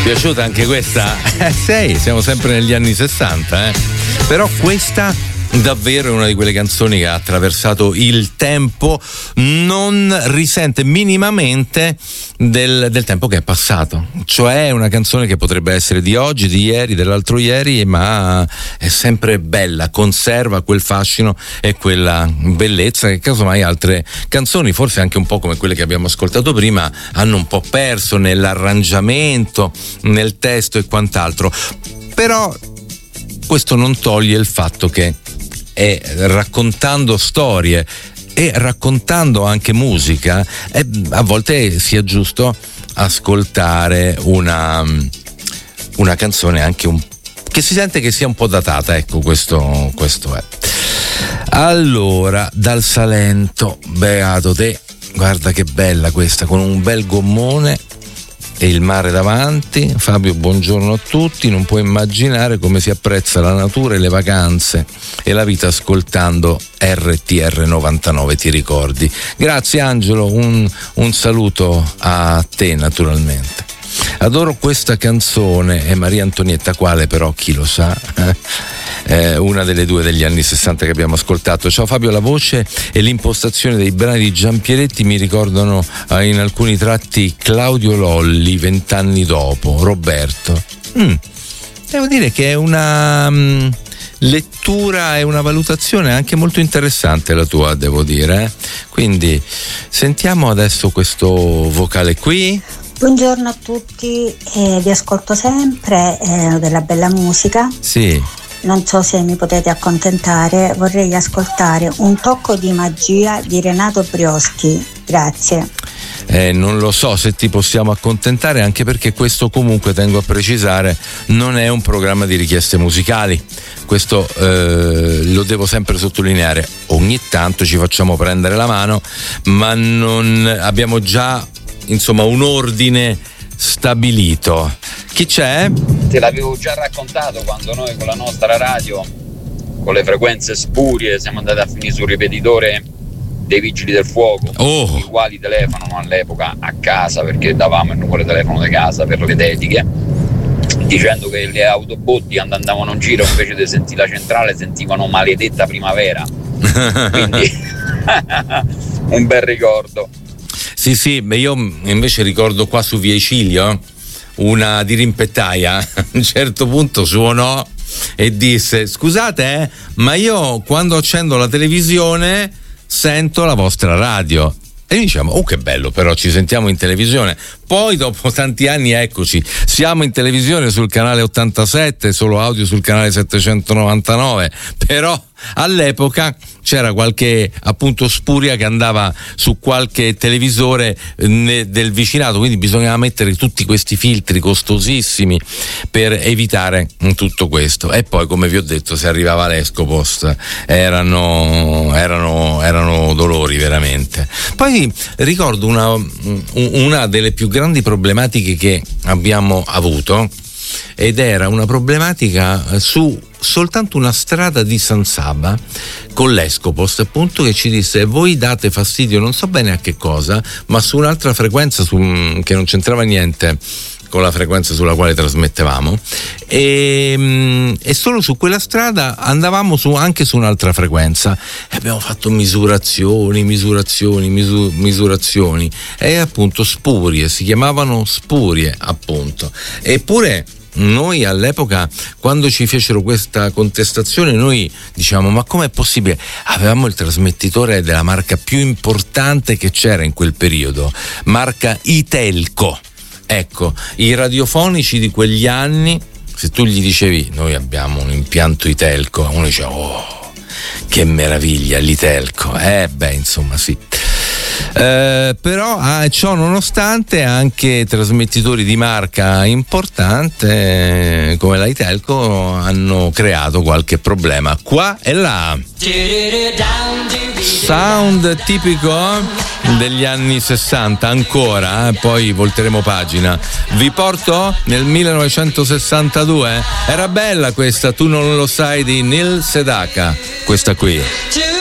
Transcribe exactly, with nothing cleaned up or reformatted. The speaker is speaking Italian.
Piaciuta anche questa? Eh sì, siamo sempre negli anni sessanta, eh. Però questa davvero è una di quelle canzoni che ha attraversato il tempo, non risente minimamente del, del tempo che è passato. Cioè è una canzone che potrebbe essere di oggi, di ieri, dell'altro ieri, ma è sempre bella, conserva quel fascino e quella bellezza che casomai altre canzoni, forse anche un po' come quelle che abbiamo ascoltato prima, hanno un po' perso nell'arrangiamento, nel testo e quant'altro. Però questo non toglie il fatto che è raccontando storie e raccontando anche musica, è, a volte sia giusto ascoltare una, una canzone anche un, che si sente che sia un po' datata, ecco, questo, questo è. Allora, dal Salento, beato te, guarda che bella questa, con un bel gommone e il mare davanti. Fabio, buongiorno a tutti. Non puoi immaginare come si apprezza la natura e le vacanze e la vita ascoltando R T R novantanove, ti ricordi? Grazie Angelo, un, un saluto a te naturalmente. Adoro questa canzone, è Maria Antonietta, quale però chi lo sa, eh, una delle due degli anni sessanta che abbiamo ascoltato. Ciao Fabio, la voce e l'impostazione dei brani di Giampieretti mi ricordano eh, in alcuni tratti Claudio Lolli, vent'anni dopo, Roberto. Mm. Devo dire che è una um, lettura e una valutazione anche molto interessante la tua, devo dire, eh? Quindi sentiamo adesso questo vocale qui. Buongiorno a tutti, eh, vi ascolto sempre, eh, della bella musica. Sì. Non so se mi potete accontentare, vorrei ascoltare Un tocco di magia di Renato Brioschi. Grazie. Eh, non lo so se ti possiamo accontentare, anche perché questo, comunque tengo a precisare, non è un programma di richieste musicali. Questo eh, lo devo sempre sottolineare. Ogni tanto ci facciamo prendere la mano, ma non abbiamo già, insomma, un ordine stabilito. Chi c'è? Te l'avevo già raccontato quando noi con la nostra radio, con le frequenze spurie, siamo andati a finire sul ripetitore dei vigili del fuoco, oh. i quali telefonano all'epoca a casa, perché davamo il numero di telefono di casa per le dediche, dicendo che le autobotti andavano in giro, invece di sentire la centrale sentivano Maledetta Primavera. Quindi un bel ricordo. Sì, sì, beh, io invece ricordo qua su Via Icilio una dirimpettaia a un certo punto suonò e disse: scusate, eh, ma io quando accendo la televisione sento la vostra radio. E diciamo, oh che bello, però ci sentiamo in televisione. Poi dopo tanti anni eccoci, siamo in televisione sul canale ottantasette, solo audio sul canale settecentonovantanove, però all'epoca c'era qualche appunto spuria che andava su qualche televisore ne, del vicinato, quindi bisognava mettere tutti questi filtri costosissimi per evitare tutto questo. E poi, come vi ho detto, se arrivava l'Escopost erano, erano, erano dolori veramente. Poi ricordo una, una delle più grandi problematiche che abbiamo avuto, ed era una problematica su soltanto una strada di San Saba con l'Escopost, appunto, che ci disse: voi date fastidio non so bene a che cosa, ma su un'altra frequenza su, che non c'entrava niente con la frequenza sulla quale trasmettevamo, e, e solo su quella strada andavamo su, anche su un'altra frequenza, e abbiamo fatto misurazioni, misurazioni, misu, misurazioni e appunto spurie, si chiamavano spurie appunto. Eppure noi all'epoca, quando ci fecero questa contestazione, noi diciamo: ma com'è possibile? Avevamo il trasmettitore della marca più importante che c'era in quel periodo, marca Itelco. Ecco, i radiofonici di quegli anni, se tu gli dicevi noi abbiamo un impianto Itelco, uno diceva: oh, che meraviglia l'Itelco. Eh beh, insomma, sì. Eh, però ah, ciò nonostante anche trasmettitori di marca importante eh, come la Itelco hanno creato qualche problema qua e là. Sound tipico degli anni sessanta ancora, eh? Poi volteremo pagina. Vi porto nel millenovecentosessantadue. Era bella questa, Tu non lo sai, di Neil Sedaka, questa qui.